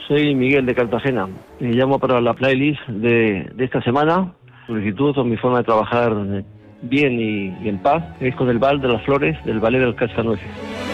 soy Miguel de Cartagena. Me llamo para la playlist de esta semana. Solicitud o mi forma de trabajar bien y en paz es con el Val de las Flores del Ballet del Cascanueces.